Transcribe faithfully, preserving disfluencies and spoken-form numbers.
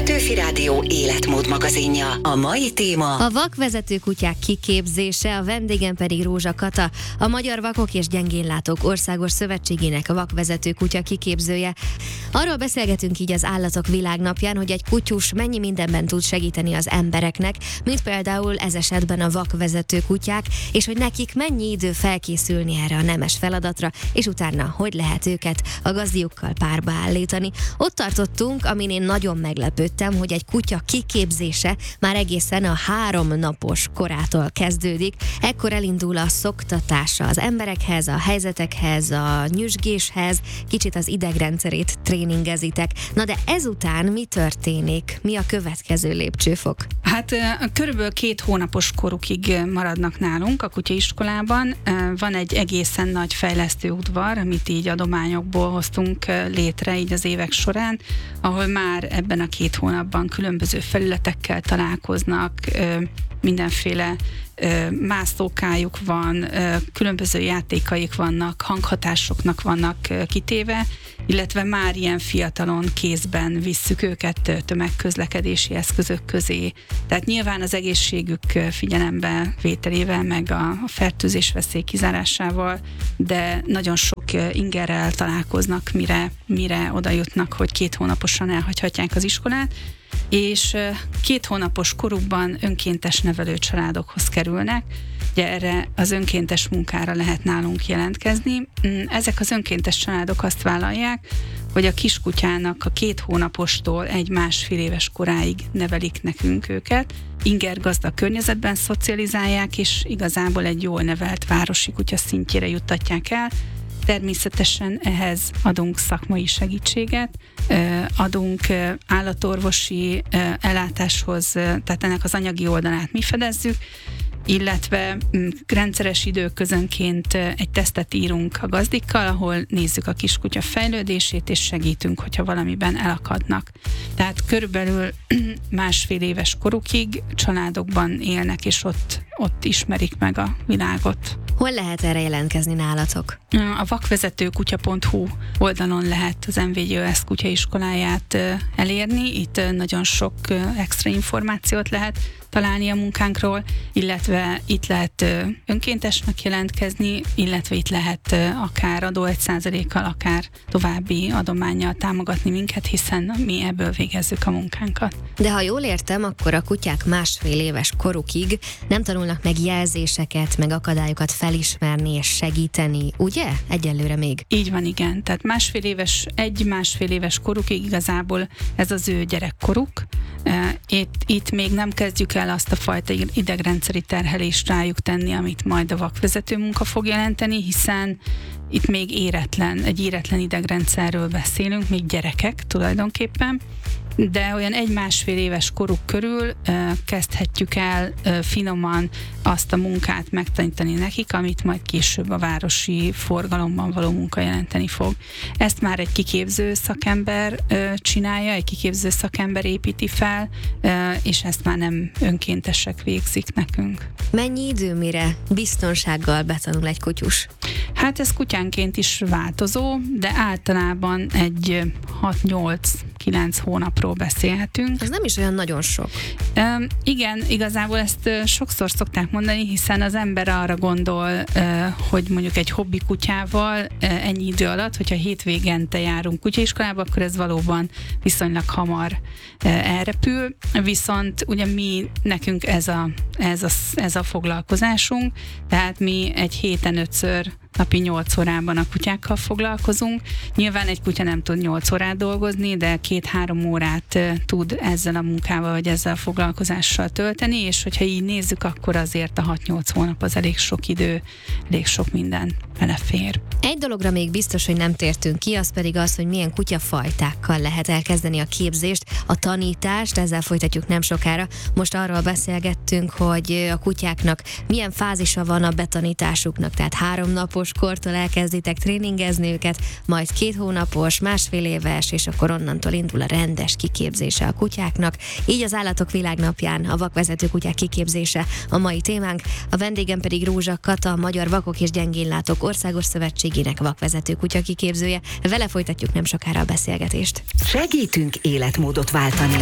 Petőfi Rádió életmód magazinja. A mai téma a vakvezető kutyák kiképzése, a vendégem pedig Rózsa Kata, a Magyar Vakok és Gyengénlátók Országos Szövetségének vakvezető kutya kiképzője. Arról beszélgetünk így az Állatok Világnapján, hogy egy kutyus mennyi mindenben tud segíteni az embereknek, mint például ez esetben a vakvezető kutyák, és hogy nekik mennyi idő felkészülni erre a nemes feladatra, és utána hogy lehet őket a gazdiukkal párba állítani. Ott tartottunk, amin én nagyon meglepődtem, hogy egy kutya kiképzése már egészen a három napos korától kezdődik. Ekkor elindul a szoktatása az emberekhez, a helyzetekhez, a nyüzsgéshez, kicsit az idegrendszerét tréningezitek. Na de ezután mi történik? Mi a következő lépcsőfok? Hát körülbelül két hónapos korukig maradnak nálunk a kutyaiskolában. Van egy egészen nagy fejlesztő udvar, amit így adományokból hoztunk létre így az évek során, ahol már ebben a két hónapban különböző felületekkel találkoznak, mindenféle mászókájuk van, különböző játékaik vannak, hanghatásoknak vannak kitéve, illetve már ilyen fiatalon kézben visszük őket tömegközlekedési eszközök közé. Tehát nyilván az egészségük figyelembe vételével, meg a fertőzés veszély kizárásával, de nagyon sok ingerrel találkoznak, mire, mire oda jutnak, hogy két hónaposan elhagyhatják az iskolát, és két hónapos korukban önkéntes nevelőcsaládokhoz kerülnek. Ugye erre az önkéntes munkára lehet nálunk jelentkezni. Ezek az önkéntes családok azt vállalják, hogy a kiskutyának a két hónapostól egy másfél éves koráig nevelik nekünk őket. Inger gazdag környezetben szocializálják, és igazából egy jól nevelt városi kutya szintjére juttatják el. Természetesen ehhez adunk szakmai segítséget, adunk állatorvosi ellátáshoz, tehát ennek az anyagi oldalát mi fedezzük, illetve rendszeres időközönként egy tesztet írunk a gazdikkal, ahol nézzük a kiskutya fejlődését, és segítünk, hogyha valamiben elakadnak. Tehát körülbelül másfél éves korukig családokban élnek, és ott, ott ismerik meg a világot. Hol lehet erre jelentkezni nálatok? A vakvezetőkutya pont hu oldalon lehet az em vé gé o es kutyaiskoláját elérni. Itt nagyon sok extra információt lehet találni a munkánkról, illetve itt lehet önkéntesnek jelentkezni, illetve itt lehet akár adó egy százalékkal, akár további adománnyal támogatni minket, hiszen mi ebből végezzük a munkánkat. De ha jól értem, akkor a kutyák másfél éves korukig nem tanulnak meg jelzéseket, meg akadályokat felismerni és segíteni, ugye? Egyelőre még. Így van, igen. Tehát másfél éves, egy-másfél éves korukig igazából ez az ő gyerekkoruk. Itt, itt még nem kezdjük el azt a fajta idegrendszeri terhelést rájuk tenni, amit majd a vakvezető munka fog jelenteni, hiszen itt még éretlen, egy éretlen idegrendszerről beszélünk, még gyerekek tulajdonképpen, de olyan egy-másfél éves koruk körül uh, kezdhetjük el uh, finoman azt a munkát megtanítani nekik, amit majd később a városi forgalomban való munka jelenteni fog. Ezt már egy kiképző szakember uh, csinálja, egy kiképző szakember építi fel, uh, és ezt már nem önkéntesek végzik nekünk. Mennyi idő, mire biztonsággal betanul egy kutyus? Hát ez kutyánként is változó, de általában egy hat-nyolc-kilenc hónapról beszélhetünk. Ez nem is olyan nagyon sok. Um, igen, igazából ezt uh, sokszor szokták mondani, hiszen az ember arra gondol, uh, hogy mondjuk egy hobbi kutyával uh, ennyi idő alatt, hogyha hétvégente járunk kutyaiskolába, akkor ez valóban viszonylag hamar uh, elrepül, viszont ugye mi, nekünk ez a, ez a, ez a foglalkozásunk, tehát mi egy héten ötször napi nyolc órában a kutyákkal foglalkozunk. Nyilván egy kutya nem tud nyolc órát dolgozni, de két-három órát tud ezzel a munkával, vagy ezzel a foglalkozással tölteni, és hogyha így nézzük, akkor azért a hat-nyolc hónap az elég sok idő, elég sok minden belefér. Egy dologra még biztos, hogy nem tértünk ki, az pedig az, hogy milyen kutyafajtákkal lehet elkezdeni a képzést, a tanítást, ezzel folytatjuk nem sokára. Most arról beszélgettünk, hogy a kutyáknak milyen fázisa van a betanításuknak, tehát három napos kortól elkezditek tréningezni őket, majd két hónapos, másfél éves, és akkor onnantól indul a rendes kiképzése a kutyáknak. Így az Állatok Világnapján a vakvezető kutyák kiképzése a mai témánk. A vendégem pedig Rózsa Kata, a Magyar Vakok és Gyengénlátók Országos Szövetségének vakvezető kutya kiképzője. Vele folytatjuk nem sokára a beszélgetést. Segítünk életmódot váltani.